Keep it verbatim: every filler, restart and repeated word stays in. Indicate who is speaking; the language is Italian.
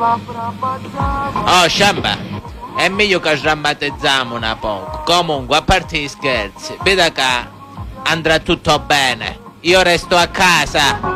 Speaker 1: Oh, Sciamba, è meglio che sdrammatizziamo un poco. Comunque, a parte gli scherzi, veda che andrà tutto bene. Io resto a casa.